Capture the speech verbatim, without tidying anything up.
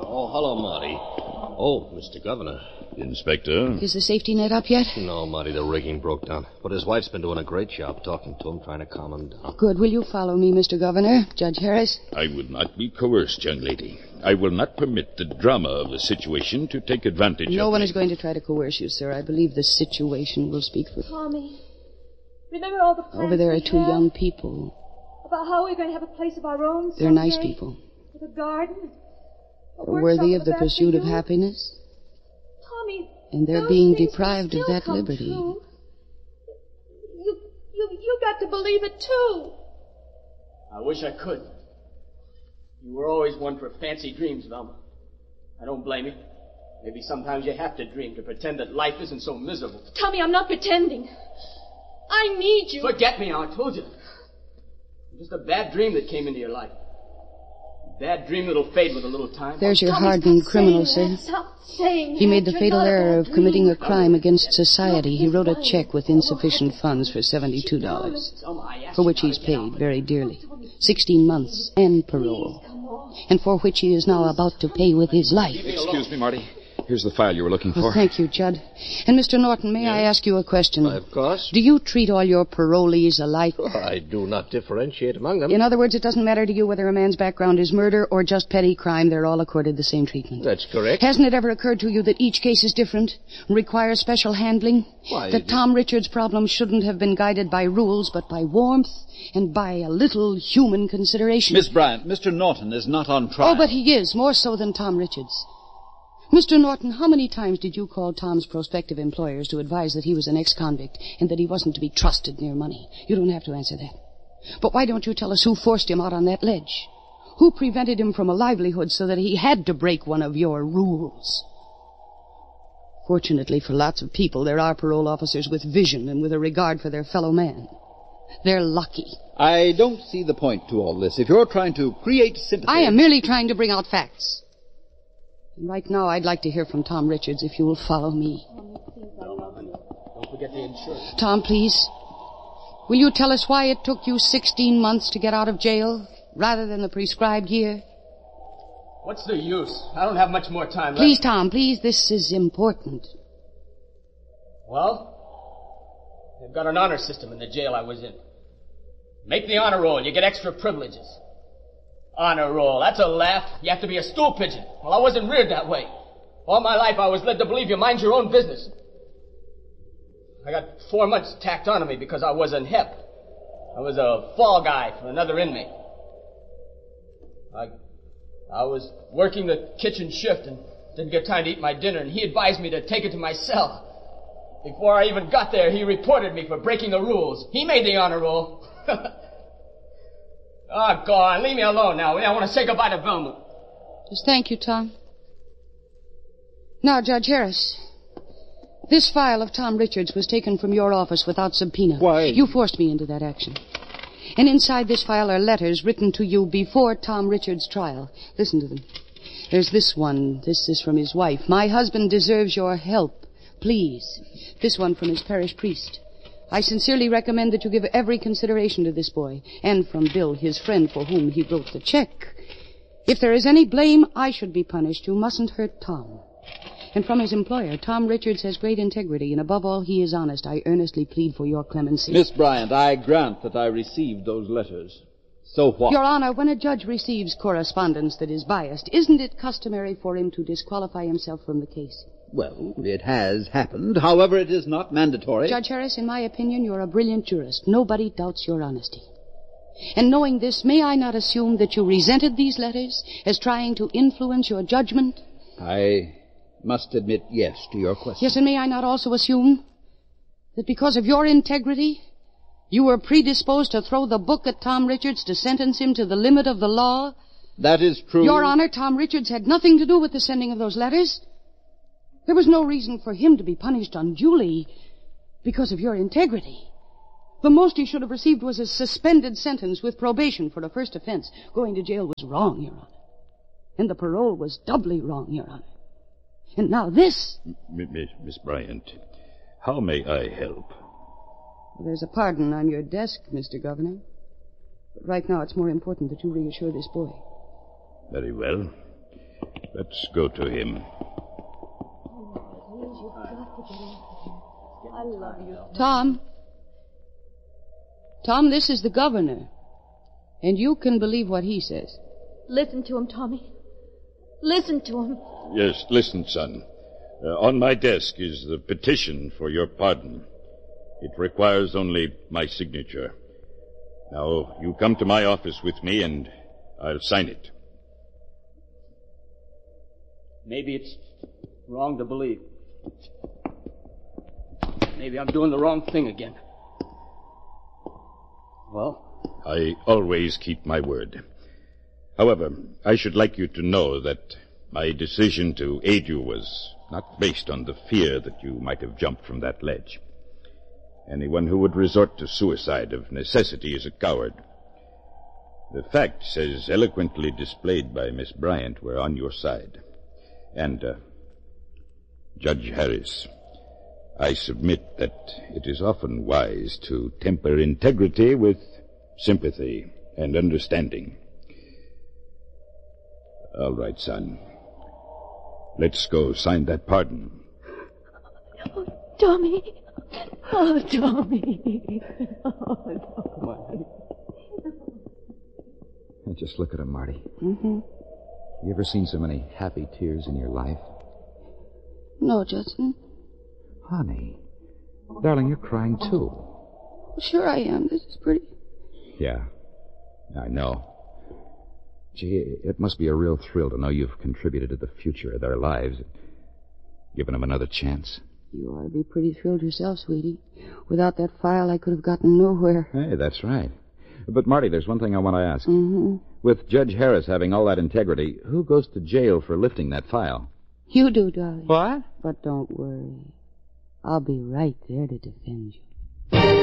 Oh, hello, Marty. Oh, Mister Governor. Inspector? Is the safety net up yet? No, Marty, the rigging broke down. But his wife's been doing a great job talking to him, trying to calm him down. Good. Will you follow me, Mister Governor? Judge Harris? I will not be coerced, young lady. I will not permit the drama of the situation to take advantage of me. No one is going to try to coerce you, sir. I believe the situation will speak for... Tommy, remember all the plans Over there are we two had young people. about how we're going to have a place of our own They're someday? nice people. With a garden. A They're workshop worthy at of the back pursuit of window. happiness. Tommy, And they're those being things deprived will of still that come liberty. true. You, you, you got to believe it, too. I wish I could. You were always one for fancy dreams, Velma. I don't blame you. Maybe sometimes you have to dream to pretend that life isn't so miserable. Tommy, I'm not pretending. I need you. Forget me, I told you. Just a bad dream that came into your life. A bad dream that'll fade with a little time. There's your Tommy, hardened stop criminal, saying sir. that. Stop saying He made the that. fatal You're not error a of bad committing a dream. crime against society. He wrote a Look, check with insufficient funds for seventy-two dollars, Selma, I asked for you which how he's to get out. paid very dearly. Sixteen months and parole, Come on. and for which he is now about to pay with his life. Excuse me, Marty. Here's the file you were looking for. Well, thank you, Judd. And Mister Norton, may I ask you a question? Of course. Do you treat all your parolees alike? I do not differentiate among them. In other words, it doesn't matter to you whether a man's background is murder or just petty crime. They're all accorded the same treatment. That's correct. Hasn't it ever occurred to you that each case is different, requires special handling? Why, That it- Tom Richards' problem shouldn't have been guided by rules, but by warmth and by a little human consideration? Miss Bryant, Mister Norton is not on trial. Oh, but he is, more so than Tom Richards. Mister Norton, how many times did you call Tom's prospective employers to advise that he was an ex-convict and that he wasn't to be trusted near money? You don't have to answer that. But why don't you tell us who forced him out on that ledge? Who prevented him from a livelihood so that he had to break one of your rules? Fortunately for lots of people, there are parole officers with vision and with a regard for their fellow man. They're lucky. I don't see the point to all this. If you're trying to create sympathy... I am merely trying to bring out facts. And right now, I'd like to hear from Tom Richards, if you will follow me. Don't forget the insurance. Tom, please. Will you tell us why it took you sixteen months to get out of jail, rather than the prescribed year? What's the use? I don't have much more time left. Please, Tom, please. This is important. Well, they've got an honor system in the jail I was in. Make the honor roll, you get extra privileges. Honor roll, that's a laugh. You have to be a stool pigeon. Well, I wasn't reared that way. All my life I was led to believe you mind your own business. I got four months tacked onto me because I wasn't hip. I was a fall guy for another inmate. I, I was working the kitchen shift and didn't get time to eat my dinner, and he advised me to take it to my cell. Before I even got there, he reported me for breaking the rules. He made the honor roll. Oh, go on. Leave me alone now. I want to say goodbye to Velma. Just thank you, Tom. Now, Judge Harris, this file of Tom Richards was taken from your office without subpoena. Why? You forced me into that action. And inside this file are letters written to you before Tom Richards' trial. Listen to them. There's this one. This is from his wife. My husband deserves your help. Please. This one from his parish priest. I sincerely recommend that you give every consideration to this boy, and from Bill, his friend for whom he wrote the check. If there is any blame, I should be punished. You mustn't hurt Tom. And from his employer, Tom Richards has great integrity, and above all, he is honest. I earnestly plead for your clemency. Miss Bryant, I grant that I received those letters. So what? Your Honor, when a judge receives correspondence that is biased, isn't it customary for him to disqualify himself from the case? Well, it has happened. However, it is not mandatory. Judge Harris, in my opinion, you're a brilliant jurist. Nobody doubts your honesty. And knowing this, may I not assume that you resented these letters as trying to influence your judgment? I must admit yes to your question. Yes, and may I not also assume that because of your integrity, you were predisposed to throw the book at Tom Richards to sentence him to the limit of the law? That is true. Your Honor, Tom Richards had nothing to do with the sending of those letters. There was no reason for him to be punished unduly because of your integrity. The most he should have received was a suspended sentence with probation for a first offense. Going to jail was wrong, Your Honor. And the parole was doubly wrong, Your Honor. And now this... Miss, Miss Bryant, how may I help? Well, there's a pardon on your desk, Mister Governor. But right now it's more important that you reassure this boy. Very well. Let's go to him. I love you. Tom. Tom, this is the governor. And you can believe what he says. Listen to him, Tommy. Listen to him. Yes, listen, son. Uh, on my desk is the petition for your pardon. It requires only my signature. Now, you come to my office with me, and I'll sign it. Maybe it's wrong to believe. Maybe I'm doing the wrong thing again. Well? I always keep my word. However, I should like you to know that my decision to aid you was not based on the fear that you might have jumped from that ledge. Anyone who would resort to suicide of necessity is a coward. The facts, as eloquently displayed by Miss Bryant, were on your side. And, uh, Judge Harris, I submit that it is often wise to temper integrity with sympathy and understanding. All right, son. Let's go sign that pardon. Oh, Tommy. Oh, Tommy. Oh, Tommy. Just look at him, Marty. Mm-hmm. You ever seen so many happy tears in your life? No, Judson. Honey. Darling, you're crying, too. Sure I am. This is pretty. Yeah, I know. Gee, it must be a real thrill to know you've contributed to the future of their lives, given them another chance. You ought to be pretty thrilled yourself, sweetie. Without that file, I could have gotten nowhere. Hey, that's right. But, Marty, there's one thing I want to ask. Mm-hmm. With Judge Harris having all that integrity, who goes to jail for lifting that file? You do, darling. What? But don't worry. I'll be right there to defend you.